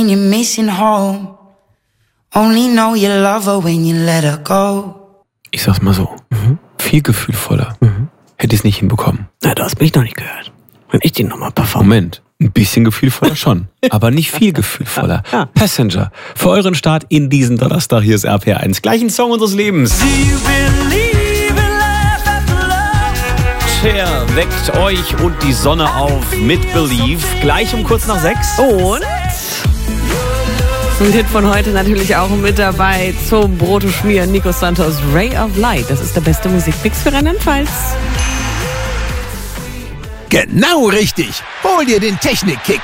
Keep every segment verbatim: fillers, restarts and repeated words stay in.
You're missing home. Only know you love her when you let her go. Ich sag's mal so, mhm. viel gefühlvoller. Mhm. Hätte ich es nicht hinbekommen. Na, du hast mich noch nicht gehört. Wenn ich den nochmal performe. Moment, ein bisschen gefühlvoller schon, aber nicht viel gefühlvoller. Ja. Passenger, für euren Start in diesen Donnerstag, hier ist R P R eins. Gleich ein Song unseres Lebens. Cher weckt euch und die Sonne auf mit Believe. Gleich um kurz nach sechs. Und ein Hit von heute natürlich auch mit dabei zum Brote schmieren. Nico Santos, Ray of Light. Das ist der beste Musikmix für Rheinland-Pfalz. Genau richtig. Hol dir den Technik-Kick.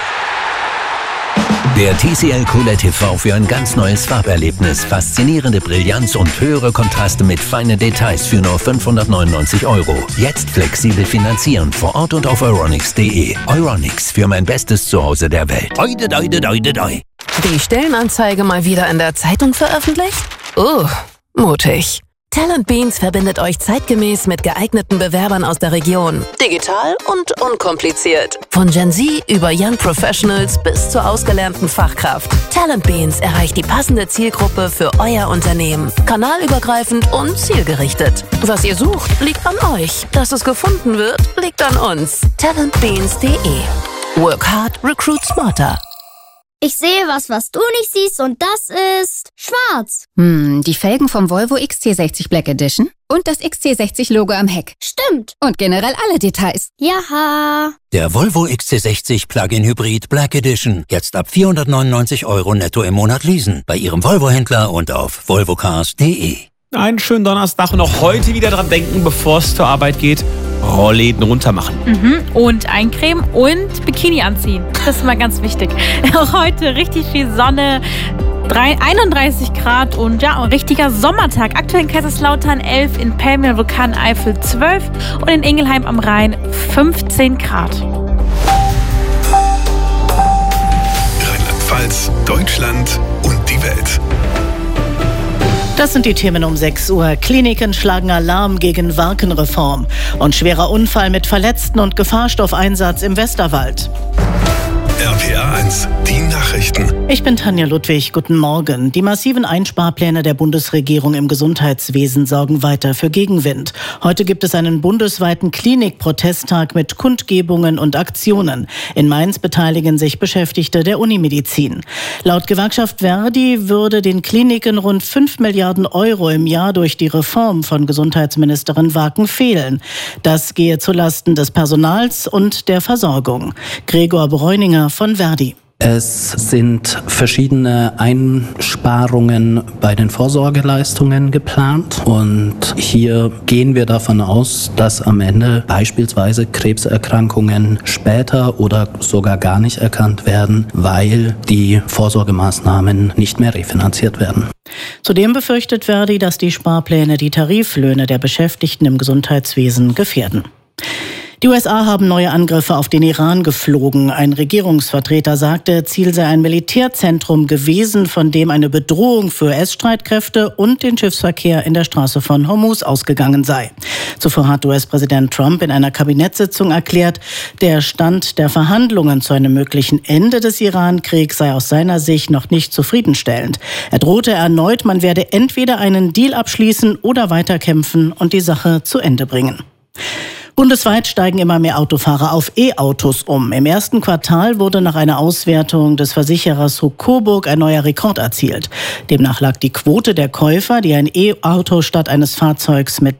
Der T C L Cooled T V für ein ganz neues Farberlebnis. Faszinierende Brillanz und höhere Kontraste mit feinen Details für nur fünfhundertneunundneunzig Euro. Jetzt flexibel finanzieren vor Ort und auf euronics punkt de. Euronics, für mein bestes Zuhause der Welt. Oide, oide, oide, oide. Die Stellenanzeige mal wieder in der Zeitung veröffentlicht? Uh, mutig. Talent Beans verbindet euch zeitgemäß mit geeigneten Bewerbern aus der Region. Digital und unkompliziert. Von Gen Z über Young Professionals bis zur ausgelernten Fachkraft. Talent Beans erreicht die passende Zielgruppe für euer Unternehmen. Kanalübergreifend und zielgerichtet. Was ihr sucht, liegt an euch. Dass es gefunden wird, liegt an uns. talent beans punkt de. Work hard, recruit smarter. Ich sehe was, was du nicht siehst, und das ist schwarz. Hm, die Felgen vom Volvo X C sechzig Black Edition und das X C sechzig Logo am Heck. Stimmt. Und generell alle Details. Jaha. Der Volvo X C sechzig Plug-in Hybrid Black Edition. Jetzt ab vierhundertneunundneunzig Euro netto im Monat leasen. Bei Ihrem Volvo-Händler und auf volvo cars punkt de. Einen schönen Donnerstag und auch heute wieder dran denken, bevor es zur Arbeit geht. Rollläden runter machen. Mhm. Und eincremen und Bikini anziehen. Das ist mal ganz wichtig. Auch heute richtig viel Sonne, einunddreißig Grad und ja, ein richtiger Sommertag. Aktuell in Kaiserslautern elf, in Pelmel, Vulkaneifel zwölf und in Ingelheim am Rhein fünfzehn Grad. Rheinland-Pfalz, Deutschland und die Welt. Das sind die Themen um sechs Uhr. Kliniken schlagen Alarm gegen Warkenreform. Und schwerer Unfall mit Verletzten und Gefahrstoffeinsatz im Westerwald. R P R eins, die Nachrichten. Ich bin Tanja Ludwig, guten Morgen. Die massiven Einsparpläne der Bundesregierung im Gesundheitswesen sorgen weiter für Gegenwind. Heute gibt es einen bundesweiten Klinik-Protesttag mit Kundgebungen und Aktionen. In Mainz beteiligen sich Beschäftigte der Unimedizin. Laut Gewerkschaft Verdi würde den Kliniken rund fünf Milliarden Euro im Jahr durch die Reform von Gesundheitsministerin Waken fehlen. Das gehe zulasten des Personals und der Versorgung. Gregor Bräuninger von Verdi. Es sind verschiedene Einsparungen bei den Vorsorgeleistungen geplant und hier gehen wir davon aus, dass am Ende beispielsweise Krebserkrankungen später oder sogar gar nicht erkannt werden, weil die Vorsorgemaßnahmen nicht mehr refinanziert werden. Zudem befürchtet Verdi, dass die Sparpläne die Tariflöhne der Beschäftigten im Gesundheitswesen gefährden. Die U S A haben neue Angriffe auf den Iran geflogen. Ein Regierungsvertreter sagte, Ziel sei ein Militärzentrum gewesen, von dem eine Bedrohung für U S-Streitkräfte und den Schiffsverkehr in der Straße von Hormuz ausgegangen sei. Zuvor hat U S-Präsident Trump in einer Kabinettssitzung erklärt, der Stand der Verhandlungen zu einem möglichen Ende des Iran-Kriegs sei aus seiner Sicht noch nicht zufriedenstellend. Er drohte erneut, man werde entweder einen Deal abschließen oder weiterkämpfen und die Sache zu Ende bringen. Bundesweit steigen immer mehr Autofahrer auf E-Autos um. Im ersten Quartal wurde nach einer Auswertung des Versicherers Coburg ein neuer Rekord erzielt. Demnach lag die Quote der Käufer, die ein E-Auto statt eines Fahrzeugs mit